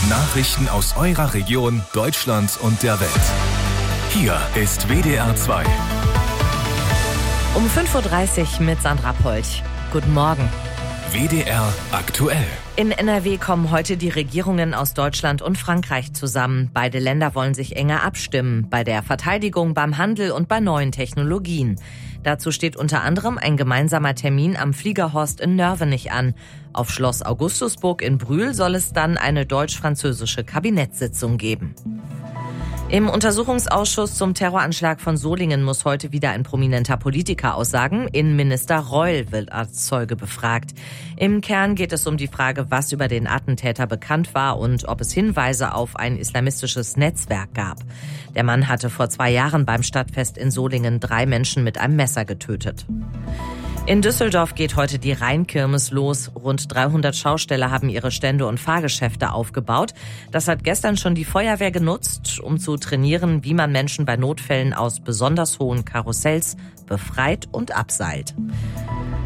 Nachrichten aus eurer Region, Deutschland und der Welt. Hier ist WDR 2. Um 5.30 Uhr mit Sandra Polch. Guten Morgen. WDR aktuell. In NRW kommen heute die Regierungen aus Deutschland und Frankreich zusammen. Beide Länder wollen sich enger abstimmen. Bei der Verteidigung, beim Handel und bei neuen Technologien. Dazu steht unter anderem ein gemeinsamer Termin am Fliegerhorst in Nörvenich an. Auf Schloss Augustusburg in Brühl soll es dann eine deutsch-französische Kabinettssitzung geben. Im Untersuchungsausschuss zum Terroranschlag von Solingen muss heute wieder ein prominenter Politiker aussagen. Innenminister Reul wird als Zeuge befragt. Im Kern geht es um die Frage, was über den Attentäter bekannt war und ob es Hinweise auf ein islamistisches Netzwerk gab. Der Mann hatte vor 2 Jahren beim Stadtfest in Solingen 3 Menschen mit einem Messer getötet. In Düsseldorf geht heute die Rheinkirmes los. Rund 300 Schausteller haben ihre Stände und Fahrgeschäfte aufgebaut. Das hat gestern schon die Feuerwehr genutzt, um zu trainieren, wie man Menschen bei Notfällen aus besonders hohen Karussells befreit und abseilt.